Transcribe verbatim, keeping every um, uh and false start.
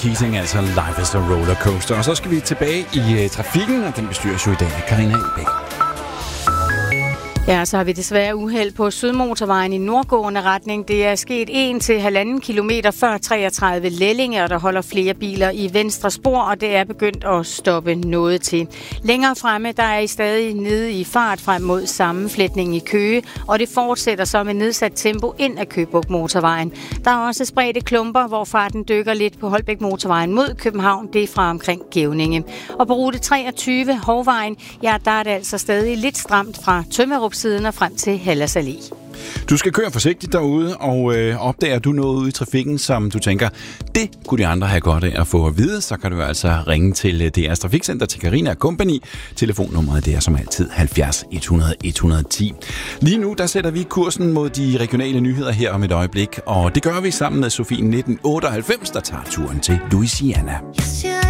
Keating, altså Life is a Rollercoaster. Og så skal vi tilbage i uh, trafikken, og den bestyres jo i dag af Carina Elbæk. Ja, så har vi desværre uheld på Sydmotorvejen i nordgående retning. Det er sket en til halvanden kilometer før treogtredive Lellinge, og der holder flere biler i venstre spor, og det er begyndt at stoppe noget til. Længere fremme, der er I stadig nede i fart frem mod sammenflætningen i Køge, og det fortsætter så med nedsat tempo ind ad Køge Motorvejen. Der er også spredte klumper, hvor farten dykker lidt på Holbæk Motorvejen mod København. Det er fra omkring Gævninge. Og på rute treogtyve, Hovvejen, ja, der er det altså stadig lidt stramt fra Tømmerup siden og frem til Halles Allé. Du skal køre forsigtigt derude, og øh, opdager du noget ude i trafikken, som du tænker, det kunne de andre have godt af at få at vide, så kan du altså ringe til D R's Trafikcenter til Carina Company. Telefonnummeret det er som altid halvfjerds hundrede et hundrede og ti. Lige nu der sætter vi kursen mod de regionale nyheder her om et øjeblik, og det gør vi sammen med Sofie nitten otteoghalvfems, der tager turen til Louisiana.